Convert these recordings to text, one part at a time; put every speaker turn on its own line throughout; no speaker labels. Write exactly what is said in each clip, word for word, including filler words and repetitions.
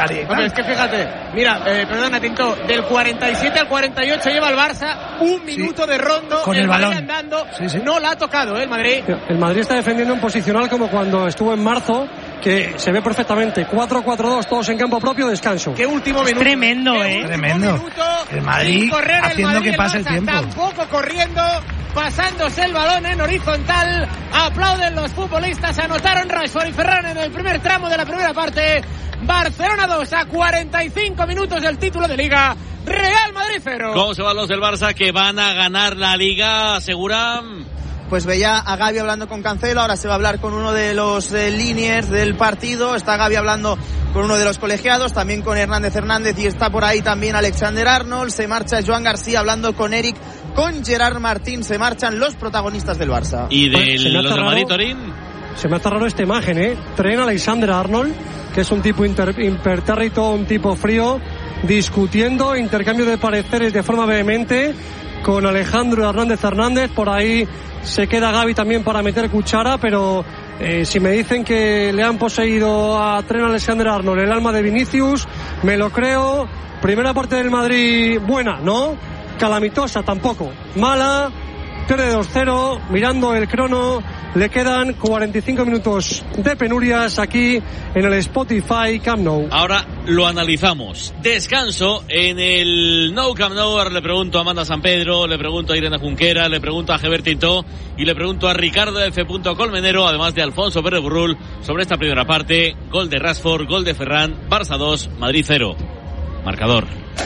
Madrid.
Hombre, es que fíjate, mira, eh, perdona, Tinto, del cuarenta y siete al cuarenta y ocho lleva el Barça un minuto sí. de rondo
con el, el balón
andando,
sí, sí.
no la ha tocado, ¿eh, el Madrid.
El Madrid está defendiendo un posicional como cuando estuvo en marzo, que se ve perfectamente. cuatro cuatro dos, todos en campo propio, descanso.
Qué último minuto.
Tremendo, ¿eh?
Tremendo.
Minuto,
el Madrid
correr,
haciendo
el Madrid,
que pase el,
el
tiempo.
Tampoco corriendo, pasándose el balón en horizontal. Aplauden los futbolistas. Anotaron Rashford y Ferran en el primer tramo de la primera parte. Barcelona dos a cuarenta y cinco minutos del título de Liga. Real Madrid cero.
¿Cómo se van los del Barça que van a ganar la Liga? ¿Aseguran?
Pues veía a Gavi hablando con Cancelo, ahora se va a hablar con uno de los eh, líneas del partido, está Gavi hablando con uno de los colegiados, también con Hernández Hernández y está por ahí también Alexander Arnold, se marcha Joan García hablando con Eric, con Gerard Martín, se marchan los protagonistas del Barça.
¿Y de los del Madrid, Torín?
Se me hace raro esta imagen, ¿eh? Tren Alexander Arnold, que es un tipo inter, impertérrito, un tipo frío, discutiendo, intercambio de pareceres de forma vehemente con Alejandro Hernández Hernández, por ahí se queda Gavi también para meter cuchara, pero eh, si me dicen que le han poseído a Trent Alexander-Arnold el alma de Vinicius, me lo creo. Primera parte del Madrid buena, ¿no? Calamitosa tampoco. Mala, pierde dos cero, mirando el crono, le quedan cuarenta y cinco minutos de penurias aquí en el Spotify Camp Nou.
Ahora lo analizamos. Descanso en el Nou Camp Nou. Ahora le pregunto a Amanda San Pedro, le pregunto a Irene Junquera, le pregunto a Gebert Tintó y le pregunto a Ricardo F. Colmenero, además de Alfonso Pérez Burrul, sobre esta primera parte. Gol de Rashford, gol de Ferran, Barça dos, Madrid cero. Marcador.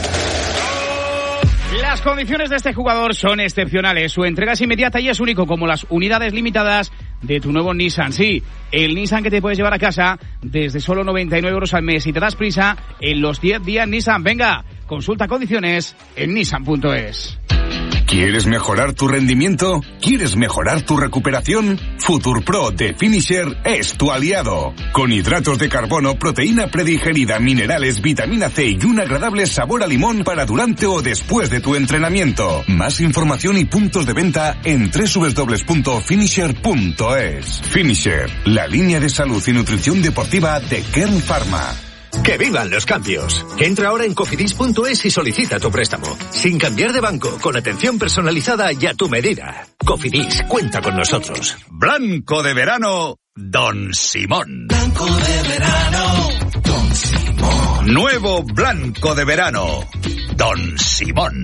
Las condiciones de este jugador son excepcionales. Su entrega es inmediata y es único, como las unidades limitadas de tu nuevo Nissan. Sí, el Nissan que te puedes llevar a casa desde solo noventa y nueve euros al mes. Y te das prisa en los diez días Nissan. Venga, consulta condiciones en nissan punto es.
¿Quieres mejorar tu rendimiento? ¿Quieres mejorar tu recuperación? FuturPro de Finisher es tu aliado. Con hidratos de carbono, proteína predigerida, minerales, vitamina C y un agradable sabor a limón para durante o después de tu entrenamiento. Más información y puntos de venta en doble u doble u doble u punto finisher punto es. Finisher, la línea de salud y nutrición deportiva de Kern Pharma.
¡Que vivan los cambios! Entra ahora en cofidis punto es y solicita tu préstamo. Sin cambiar de banco, con atención personalizada y a tu medida. Cofidis, cuenta con nosotros.
Blanco de verano, Don Simón.
Blanco de verano, Don Simón.
Nuevo blanco de verano, Don Simón.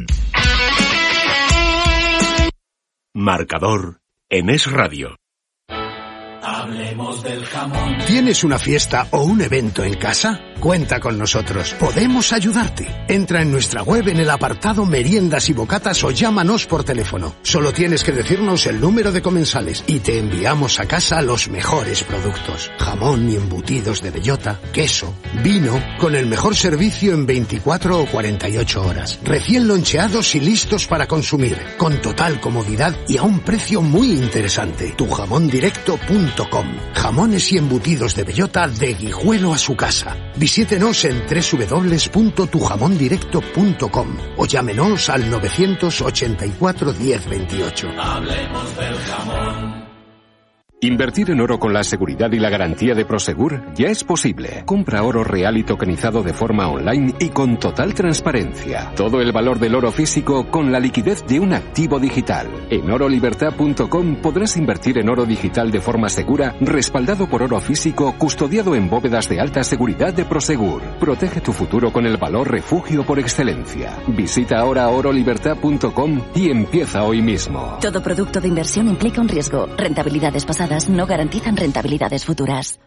Marcador en Es Radio.
Hablemos del jamón.
¿Tienes una fiesta o un evento en casa? Cuenta con nosotros. Podemos ayudarte. Entra en nuestra web en el apartado meriendas y bocatas o llámanos por teléfono. Solo tienes que decirnos el número de comensales y te enviamos a casa los mejores productos. Jamón y embutidos de bellota, queso, vino, con el mejor servicio en veinticuatro o cuarenta y ocho horas. Recién loncheados y listos para consumir. Con total comodidad y a un precio muy interesante. tu jamón directo punto com. Jamones y embutidos de bellota de Guijuelo a su casa. Visítenos en doble u doble u doble u punto tu jamón directo punto com o llámenos al nueve ochenta y cuatro diez veintiocho.
Hablemos del jamón.
Invertir en oro con la seguridad y la garantía de Prosegur ya es posible. Compra oro real y tokenizado de forma online y con total transparencia. Todo el valor del oro físico con la liquidez de un activo digital. En oro libertad punto com podrás invertir en oro digital de forma segura, respaldado por oro físico, custodiado en bóvedas de alta seguridad de Prosegur. Protege tu futuro con el valor refugio por excelencia. Visita ahora oro libertad punto com y empieza hoy mismo.
Todo producto de inversión implica un riesgo. Rentabilidades pasadas no garantizan rentabilidades futuras.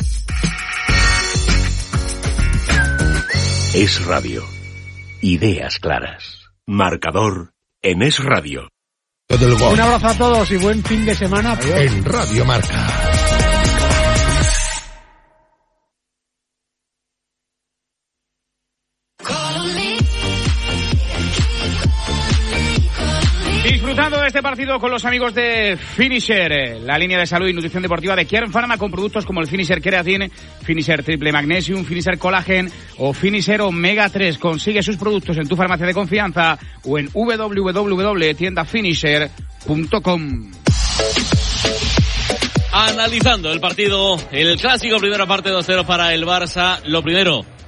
Es Radio. Ideas claras. Marcador en Es Radio.
Un abrazo a todos y buen fin de semana
en Radio Marca.
Disfrutando de este partido con los amigos de Finisher, la línea de salud y nutrición deportiva de Kern Pharma, con productos como el Finisher Creatine, Finisher Triple Magnesium, Finisher Collagen o Finisher Omega tres. Consigue sus productos en tu farmacia de confianza o en doble u doble u doble u punto tienda finisher punto com.
Analizando el partido, el clásico, primera parte dos cero para el Barça. Lo primero,